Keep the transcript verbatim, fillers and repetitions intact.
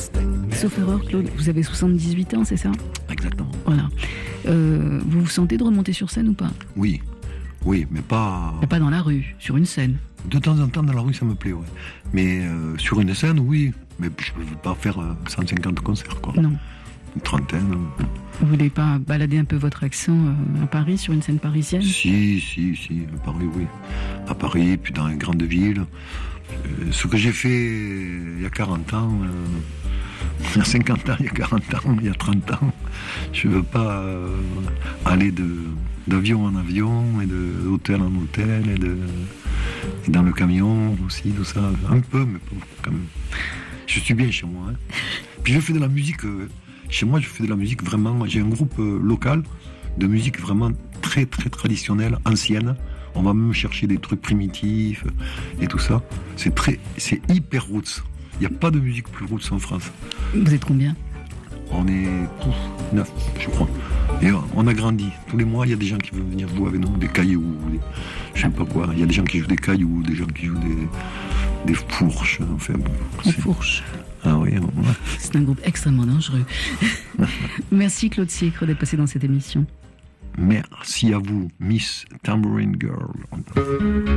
Sauf erreur, Claude, vous avez soixante-dix-huit ans, c'est ça ? Exactement. Voilà. Euh, vous vous sentez de remonter sur scène ou pas ? Oui, oui, mais pas... Mais pas dans la rue, sur une scène. De temps en temps, dans la rue, ça me plaît, ouais. Mais euh, sur une scène, oui. Mais je ne veux pas faire euh, cent cinquante concerts, quoi. Non. Une trentaine. Vous voulez pas balader un peu votre accent euh, à Paris, sur une scène parisienne ? Si, si, si, à Paris, oui. À Paris, puis dans les grandes villes. Euh, ce que j'ai fait il y a quarante ans, euh, il y a cinquante ans, il y a quarante ans, il y a trente ans, je ne veux pas euh, aller de, d'avion en avion, et de d'hôtel en hôtel, et, de, et dans le camion aussi, tout ça. Un peu, mais pas quand même. Je suis bien chez moi. Hein. Puis je fais de la musique... Euh, Chez moi, je fais de la musique vraiment... J'ai un groupe euh, local de musique vraiment très, très traditionnelle, ancienne. On va même chercher des trucs primitifs et tout ça. C'est très, c'est hyper roots. Il n'y a pas de musique plus roots en France. Vous êtes combien ? On est tous neuf, je crois. Et on a grandi. Tous les mois, il y a des gens qui veulent venir jouer avec nous, des cailloux, des, je sais pas quoi. Il y a des gens qui jouent des cailloux, des gens qui jouent des, des fourches. Enfin, bon, des fourches. Ah oui, ouais. C'est un groupe extrêmement dangereux. Merci Claude Siècre d'être passé dans cette émission. Merci à vous, Miss Tambourine Girl.